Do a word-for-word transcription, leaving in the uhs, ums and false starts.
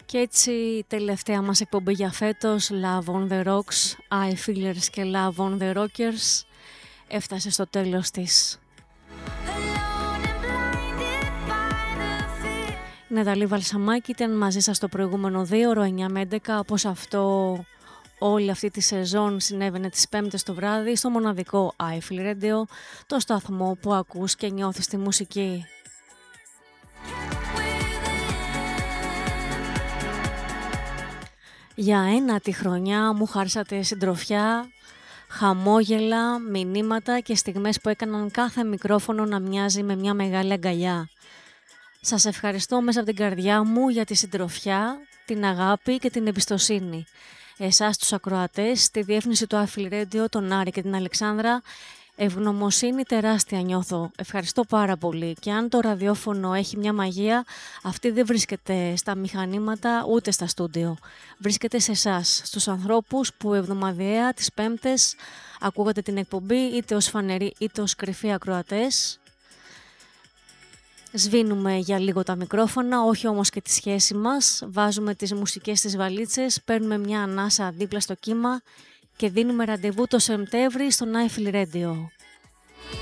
Και έτσι η τελευταία μας εκπομπή για φέτος, Love on the Rocks, I Feelers και Love on the Rockers, έφτασε στο τέλος της. Η Ναταλή Βαλσαμάκη ήταν μαζί σας το προηγούμενο δύο ώρο εννιά με έντεκα, όπως αυτό όλη αυτή τη σεζόν συνέβαινε τις Πέμπτες το βράδυ στο μοναδικό I Feel Radio, το σταθμό που ακούς και νιώθεις τη μουσική. Για ένατη χρονιά μου χάρισατε συντροφιά, χαμόγελα, μηνύματα και στιγμές που έκαναν κάθε μικρόφωνο να μοιάζει με μια μεγάλη αγκαλιά. Σας ευχαριστώ μέσα από την καρδιά μου για τη συντροφιά, την αγάπη και την εμπιστοσύνη. Εσάς τους ακροατές, τη διεύθυνση του I Feel Radio, τον Άρη και την Αλεξάνδρα, ευγνωμοσύνη τεράστια νιώθω. Ευχαριστώ πάρα πολύ. Και αν το ραδιόφωνο έχει μια μαγεία, αυτή δεν βρίσκεται στα μηχανήματα ούτε στα στούντιο. Βρίσκεται σε εσάς, στους ανθρώπους που εβδομαδιαία τις Πέμπτες ακούγατε την εκπομπή είτε ως φανεροί είτε ως κρυφοί ακροατές. Σβήνουμε για λίγο τα μικρόφωνα, όχι όμως και τη σχέση μας. Βάζουμε τις μουσικές στις βαλίτσες, παίρνουμε μια ανάσα δίπλα στο κύμα και δίνουμε ραντεβού το Σεπτέμβρη στον I Feel Radio.